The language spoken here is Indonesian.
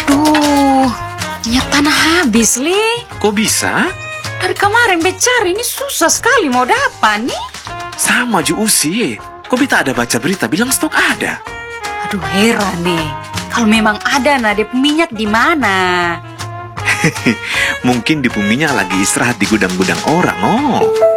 Aduh, minyak tanah habis, Li. Kok bisa? Dari kemarin becari ini susah sekali mau dapat nih. Sama Ju Usi. Kok Beta ada baca berita bilang stok ada? Aduh, heran nih. Kalau memang ada, nah, DP minyak di mana? Mungkin di minyak lagi istirahat di gudang-gudang orang, oh.